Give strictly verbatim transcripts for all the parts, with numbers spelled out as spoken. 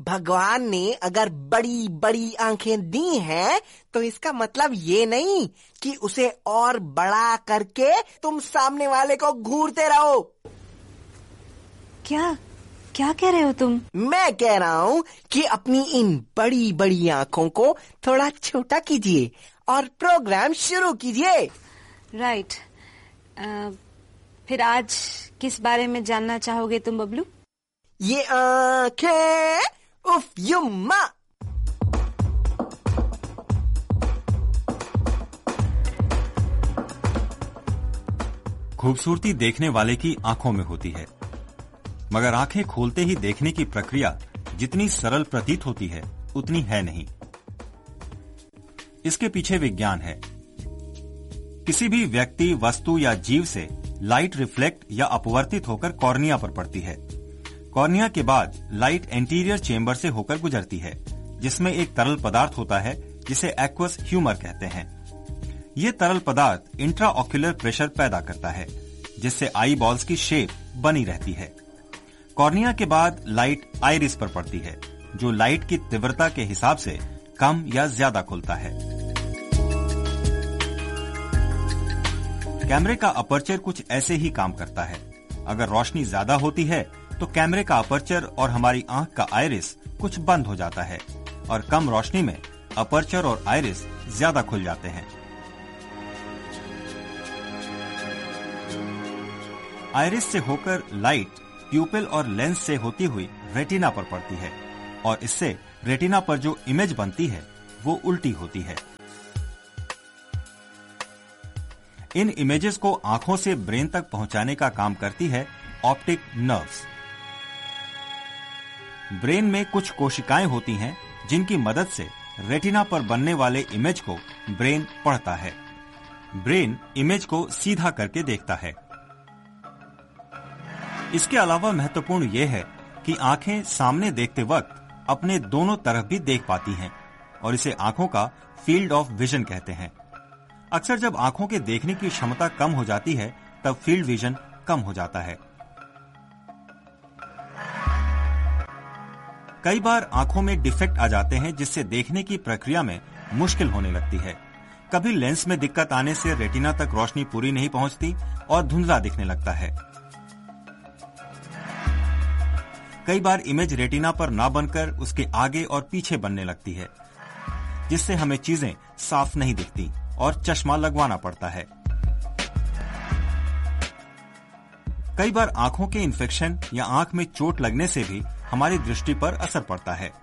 भगवान ने अगर बड़ी बड़ी आंखें दी हैं तो इसका मतलब ये नहीं कि उसे और बड़ा करके तुम सामने वाले को घूरते रहो। क्या क्या कह रहे हो तुम? मैं कह रहा हूँ कि अपनी इन बड़ी बड़ी आंखों को थोड़ा छोटा कीजिए और प्रोग्राम शुरू कीजिए। राइट। फिर आज किस बारे में जानना चाहोगे तुम बबलू? ये आंखें, उफ युम्मा। खूबसूरती देखने वाले की आंखों में होती है, मगर आंखें खोलते ही देखने की प्रक्रिया जितनी सरल प्रतीत होती है उतनी है नहीं। इसके पीछे विज्ञान है। किसी भी व्यक्ति, वस्तु या जीव से लाइट रिफ्लेक्ट या अपवर्तित होकर कॉर्निया पर पड़ती है। कॉर्निया के बाद लाइट एंटीरियर चेंबर से होकर गुजरती है, जिसमें एक तरल पदार्थ होता है जिसे एक्वस ह्यूमर कहते हैं। ये तरल पदार्थ इंट्राऑक्यूलर प्रेशर पैदा करता है, जिससे आई बॉल्स की शेप बनी रहती है। कॉर्निया के बाद लाइट आइरिस पर पड़ती है, जो लाइट की तीव्रता के हिसाब से कम या ज्यादा खुलता है। कैमरे का अपर्चर कुछ ऐसे ही काम करता है। अगर रोशनी ज्यादा होती है तो कैमरे का अपर्चर और हमारी आंख का आइरिस कुछ बंद हो जाता है, और कम रोशनी में अपर्चर और आइरिस ज्यादा खुल जाते हैं। आइरिस से होकर लाइट प्यूपिल और लेंस से होती हुई रेटिना पर पड़ती है, और इससे रेटिना पर जो इमेज बनती है वो उल्टी होती है। इन इमेजेस को आंखों से ब्रेन तक पहुंचाने का काम करती है ऑप्टिक नर्व्स। ब्रेन में कुछ कोशिकाएं होती हैं जिनकी मदद से रेटिना पर बनने वाले इमेज को ब्रेन पढ़ता है। ब्रेन इमेज को सीधा करके देखता है। इसके अलावा महत्वपूर्ण यह है कि आंखें सामने देखते वक्त अपने दोनों तरफ भी देख पाती हैं, और इसे आंखों का फील्ड ऑफ विजन कहते हैं। अक्सर जब आंखों के देखने की क्षमता कम हो जाती है तब फील्ड विजन कम हो जाता है। कई बार आंखों में डिफेक्ट आ जाते हैं, जिससे देखने की प्रक्रिया में मुश्किल होने लगती है। कभी लेंस में दिक्कत आने से रेटिना तक रोशनी पूरी नहीं पहुंचती और धुंधला दिखने लगता है। कई बार इमेज रेटिना पर ना बनकर उसके आगे और पीछे बनने लगती है, जिससे हमें चीजें साफ नहीं दिखती और चश्मा लगवाना पड़ता है। कई बार आंखों के इन्फेक्शन या आंख में चोट लगने से भी हमारी दृष्टि पर असर पड़ता है।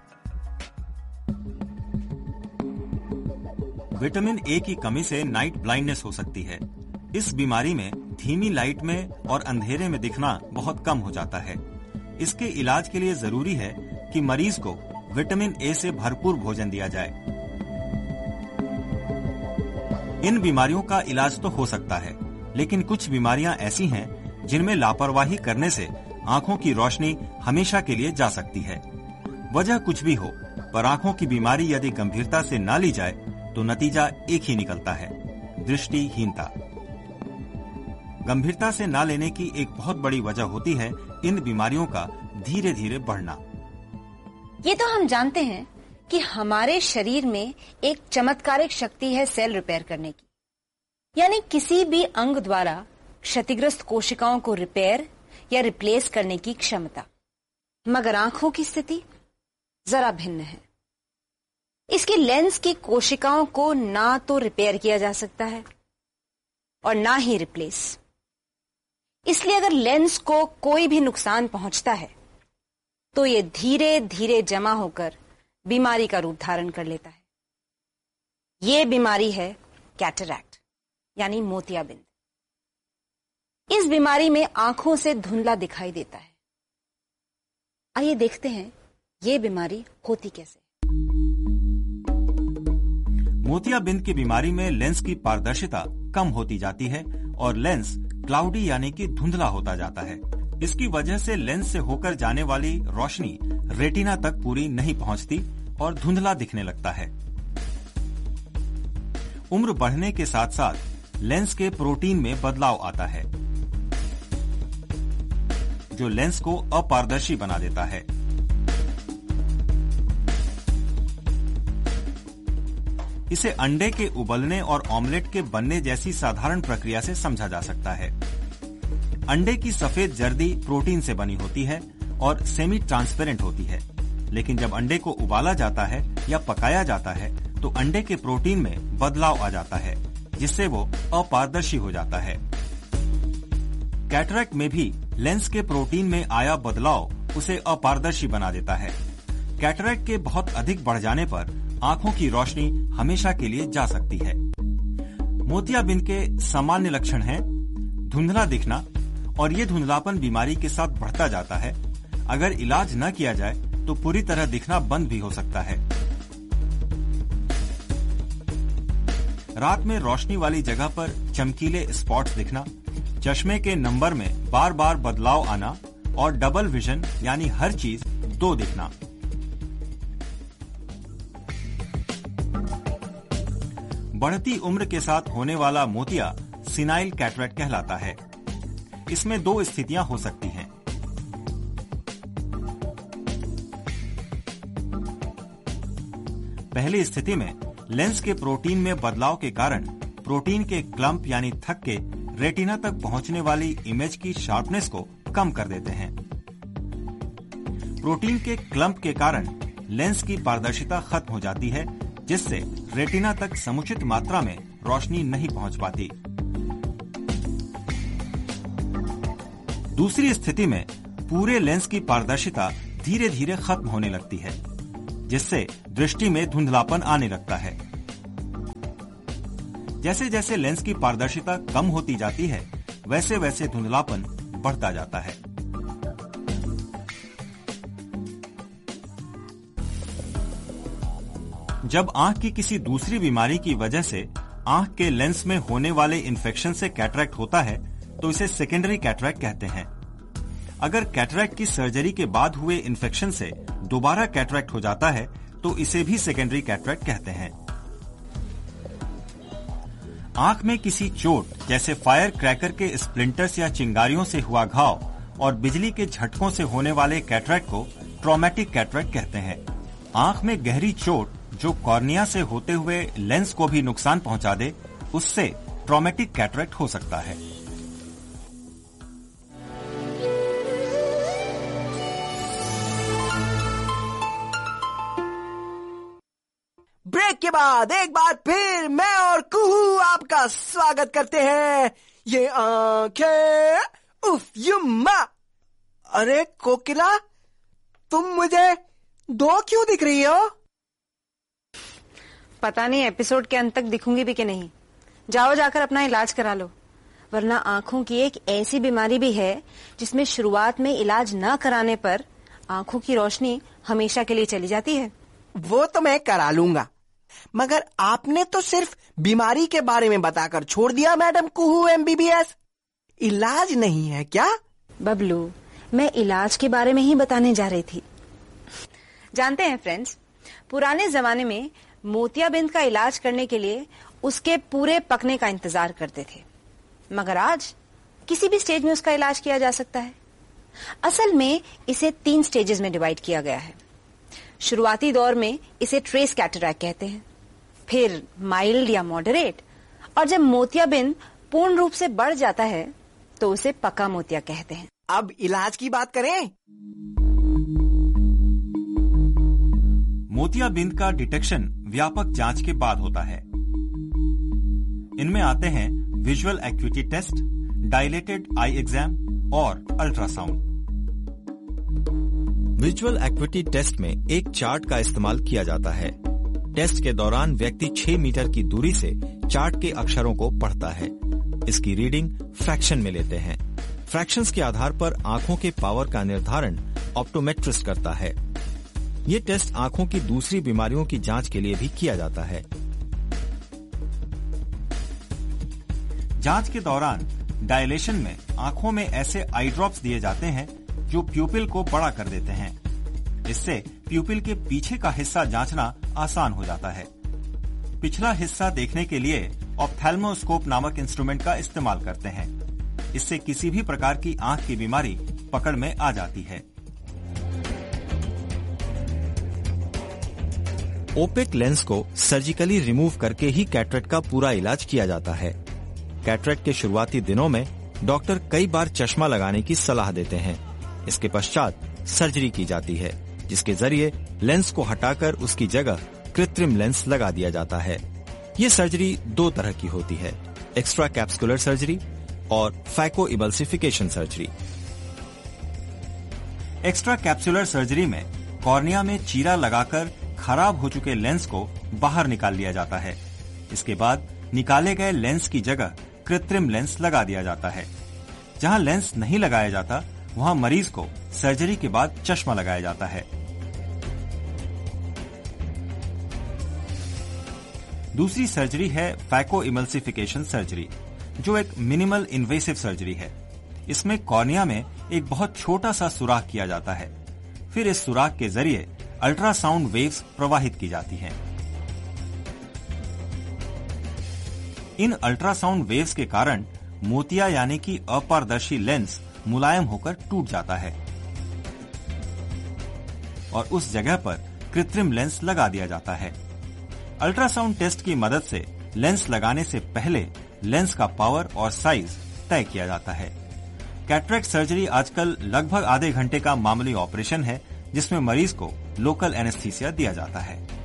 विटामिन ए की कमी से नाइट ब्लाइंडनेस हो सकती है। इस बीमारी में धीमी लाइट में और अंधेरे में दिखना बहुत कम हो जाता है। इसके इलाज के लिए जरूरी है कि मरीज को विटामिन ए से भरपूर भोजन दिया जाए। इन बीमारियों का इलाज तो हो सकता है, लेकिन कुछ बीमारियां ऐसी हैं जिनमें लापरवाही करने से आंखों की रोशनी हमेशा के लिए जा सकती है। वजह कुछ भी हो, पर आंखों की बीमारी यदि गंभीरता से ना ली जाए तो नतीजा एक ही निकलता है, दृष्टिहीनता। गंभीरता से ना लेने की एक बहुत बड़ी वजह होती है इन बीमारियों का धीरे धीरे बढ़ना। ये तो हम जानते हैं कि हमारे शरीर में एक चमत्कारिक शक्ति है सेल रिपेयर करने की, यानी किसी भी अंग द्वारा क्षतिग्रस्त कोशिकाओं को रिपेयर या रिप्लेस करने की क्षमता। मगर आंखों की स्थिति जरा भिन्न है। इसकी लेंस की कोशिकाओं को ना तो रिपेयर किया जा सकता है और ना ही रिप्लेस। इसलिए अगर लेंस को कोई भी नुकसान पहुंचता है तो ये धीरे धीरे जमा होकर बीमारी का रूप धारण कर लेता है। ये बीमारी है कैटरैक्ट, यानी मोतियाबिंद। इस बीमारी में आंखों से धुंधला दिखाई देता है। आइए देखते हैं ये बीमारी होती कैसे। मोतियाबिंद की बीमारी में लेंस की पारदर्शिता कम होती जाती है और लेंस क्लाउडी यानी कि धुंधला होता जाता है। इसकी वजह से लेंस से होकर जाने वाली रोशनी रेटिना तक पूरी नहीं पहुंचती और धुंधला दिखने लगता है। उम्र बढ़ने के साथ साथ लेंस के प्रोटीन में बदलाव आता है, जो लेंस को अपारदर्शी बना देता है। इसे अंडे के उबलने और ऑमलेट के बनने जैसी साधारण प्रक्रिया से समझा जा सकता है। अंडे की सफेद जर्दी प्रोटीन से बनी होती है और सेमी ट्रांसपेरेंट होती है, लेकिन जब अंडे को उबाला जाता है या पकाया जाता है तो अंडे के प्रोटीन में बदलाव आ जाता है, जिससे वो अपारदर्शी हो जाता है। कैटरैक्ट में भी लेंस के प्रोटीन में आया बदलाव उसे अपारदर्शी बना देता है। कैटरैक्ट के बहुत अधिक बढ़ जाने पर आंखों की रोशनी हमेशा के लिए जा सकती है। मोतियाबिंद के सामान्य लक्षण हैं धुंधला दिखना, और ये धुंधलापन बीमारी के साथ बढ़ता जाता है। अगर इलाज न किया जाए तो पूरी तरह दिखना बंद भी हो सकता है। रात में रोशनी वाली जगह पर चमकीले स्पॉट्स दिखना, चश्मे के नंबर में बार बार बदलाव आना और डबल विजन यानी हर चीज दो दिखना। बढ़ती उम्र के साथ होने वाला मोतिया सिनाइल कैटरैक्ट कहलाता है। इसमें दो स्थितियां हो सकती हैं। पहली स्थिति में लेंस के प्रोटीन में बदलाव के कारण प्रोटीन के क्लम्प यानी थक्के रेटिना तक पहुंचने वाली इमेज की शार्पनेस को कम कर देते हैं। प्रोटीन के क्लम्प के कारण लेंस की पारदर्शिता खत्म हो जाती है, जिससे रेटिना तक समुचित मात्रा में रोशनी नहीं पहुंच पाती। दूसरी स्थिति में पूरे लेंस की पारदर्शिता धीरे धीरे खत्म होने लगती है, जिससे दृष्टि में धुंधलापन आने लगता है। जैसे जैसे लेंस की पारदर्शिता कम होती जाती है, वैसे वैसे धुंधलापन बढ़ता जाता है। जब आंख की किसी दूसरी बीमारी की वजह से आंख के लेंस में होने वाले इन्फेक्शन से कैटरैक्ट होता है तो इसे सेकेंडरी कैटरैक्ट कहते हैं। अगर कैटरैक्ट की सर्जरी के बाद हुए इन्फेक्शन से दोबारा कैटरैक्ट हो जाता है तो इसे भी सेकेंडरी कैटरैक्ट कहते हैं। आंख में किसी चोट जैसे फायर क्रैकर के स्प्लिंटर्स या चिंगारियों से हुआ घाव और बिजली के झटकों से होने वाले कैटरैक्ट को ट्रॉमेटिक कैटरैक्ट कहते हैं। आंख में गहरी चोट जो कॉर्निया से होते हुए लेंस को भी नुकसान पहुंचा दे, उससे ट्रॉमेटिक कैटरैक्ट हो सकता है। ब्रेक के बाद एक बार फिर मैं और कुहू आपका स्वागत करते हैं। ये आंखें उफ युम्मा। अरे कोकिला, तुम मुझे दो क्यों दिख रही हो? पता नहीं एपिसोड के अंत तक दिखूंगी भी कि नहीं। जाओ जाकर अपना इलाज करा लो, वरना आंखों की एक ऐसी बीमारी भी है जिसमें शुरुआत में इलाज न कराने पर आंखों की रोशनी हमेशा के लिए चली जाती है। वो तो मैं करा लूंगा, मगर आपने तो सिर्फ बीमारी के बारे में बताकर छोड़ दिया मैडम कुहू एमबीबीएस। इलाज नहीं है क्या? बबलू, मैं इलाज के बारे में ही बताने जा रही थी। जानते हैं फ्रेंड्स, पुराने जमाने में मोतियाबिंद का इलाज करने के लिए उसके पूरे पकने का इंतजार करते थे, मगर आज किसी भी स्टेज में उसका इलाज किया जा सकता है। असल में इसे तीन स्टेजेस में डिवाइड किया गया है। शुरुआती दौर में इसे ट्रेस कैटरैक्ट कहते हैं, फिर माइल्ड या मॉडरेट, और जब मोतियाबिंद पूर्ण रूप से बढ़ जाता है तो उसे पका मोतिया कहते हैं। अब इलाज की बात करें। मोतियाबिंद का डिटेक्शन व्यापक जांच के बाद होता है। इनमें आते हैं विजुअल एक्यूटी टेस्ट, डायलेटेड आई एग्जाम और अल्ट्रासाउंड। विजुअल एक्यूटी टेस्ट में एक चार्ट का इस्तेमाल किया जाता है। टेस्ट के दौरान व्यक्ति छह मीटर की दूरी से चार्ट के अक्षरों को पढ़ता है। इसकी रीडिंग फ्रैक्शन में लेते हैं। फ्रैक्शंस के आधार पर आंखों के पावर का निर्धारण ऑप्टोमेट्रिस्ट करता है। ये टेस्ट आंखों की दूसरी बीमारियों की जांच के लिए भी किया जाता है। जांच के दौरान डायलेशन में आंखों में ऐसे आई ड्रॉप्स दिए जाते हैं जो प्यूपिल को बड़ा कर देते हैं। इससे प्यूपिल के पीछे का हिस्सा जांचना आसान हो जाता है। पिछला हिस्सा देखने के लिए ऑप्थेल्मोस्कोप नामक इंस्ट्रूमेंट का इस्तेमाल करते हैं। इससे किसी भी प्रकार की आंख की बीमारी पकड़ में आ जाती है। ओपेक लेंस को सर्जिकली रिमूव करके ही कैटरेक्ट का पूरा इलाज किया जाता है। कैटरेक्ट के शुरुआती दिनों में डॉक्टर कई बार चश्मा लगाने की सलाह देते हैं। इसके पश्चात सर्जरी की जाती है, जिसके जरिए लेंस को हटाकर उसकी जगह कृत्रिम लेंस लगा दिया जाता है। ये सर्जरी दो तरह की होती है, एक्स्ट्रा कैप्सुलर सर्जरी और phaco emulsification surgery. Extra capsular surgery में कॉर्निया में चीरा लगाकर खराब हो चुके लेंस को बाहर निकाल लिया जाता है। इसके बाद निकाले गए लेंस की जगह कृत्रिम लेंस लगा दिया जाता है। जहां लेंस नहीं लगाया जाता वहां मरीज को सर्जरी के बाद चश्मा लगाया जाता है। दूसरी सर्जरी है फैको इमल्सिफिकेशन सर्जरी, जो एक मिनिमल इन्वेसिव सर्जरी है। इसमें कॉर्निया में एक बहुत छोटा सा सुराख किया जाता है। फिर इस सुराख के जरिए अल्ट्रासाउंड वेव्स प्रवाहित की जाती हैं। इन अल्ट्रासाउंड वेव्स के कारण मोतिया यानी कि अपारदर्शी लेंस मुलायम होकर टूट जाता है और उस जगह पर कृत्रिम लेंस लगा दिया जाता है। अल्ट्रासाउंड टेस्ट की मदद से लेंस लगाने से पहले लेंस का पावर और साइज तय किया जाता है। कैटरेक्ट सर्जरी आजकल लगभग आधे घंटे का मामूली ऑपरेशन है, जिसमें मरीज को लोकल एनेस्थीसिया दिया जाता है।